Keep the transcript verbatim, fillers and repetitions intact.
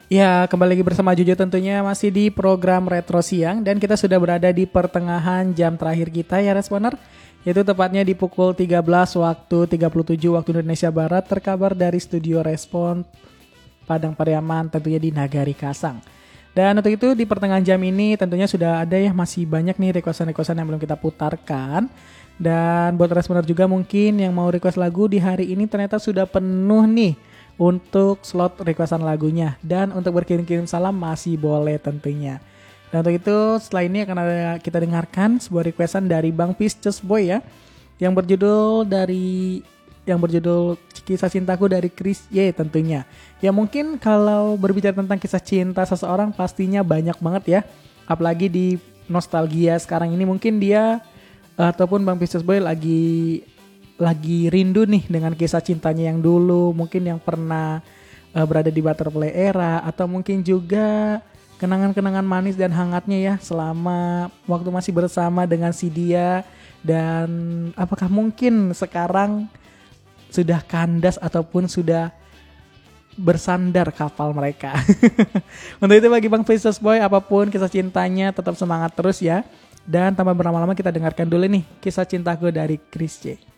Ya, kembali lagi bersama Jojo tentunya masih di program Retro Siang dan kita sudah berada di pertengahan jam terakhir kita ya Responer. Yaitu tepatnya di pukul tiga belas waktu tiga puluh tujuh waktu Indonesia Barat, terkabar dari studio Respon Padang Pariaman tentunya di Nagari Kasang. Dan untuk itu di pertengahan jam ini tentunya sudah ada ya masih banyak nih requestan-requestan yang belum kita putarkan. Dan buat Responer juga mungkin yang mau request lagu di hari ini ternyata sudah penuh nih untuk slot requestan lagunya. Dan untuk berkirim-kirim salam masih boleh tentunya. Dan untuk itu setelah ini akan ada kita dengarkan sebuah requestan dari Bang Pisces Boy ya, yang berjudul dari yang berjudul Kisah Cintaku dari Chris Y tentunya. Ya mungkin kalau berbicara tentang kisah cinta seseorang pastinya banyak banget ya. Apalagi di nostalgia sekarang ini mungkin dia ataupun Bang Pisces Boy lagi lagi rindu nih dengan kisah cintanya yang dulu, mungkin yang pernah uh, berada di Butterfly Era, atau mungkin juga kenangan-kenangan manis dan hangatnya ya selama waktu masih bersama dengan si dia. Dan apakah mungkin sekarang sudah kandas ataupun sudah bersandar kapal mereka. Untuk itu bagi Bang Pisces Boy, apapun kisah cintanya tetap semangat terus ya. Dan tanpa berlama-lama kita dengarkan dulu nih Kisah Cintaku dari Chris J.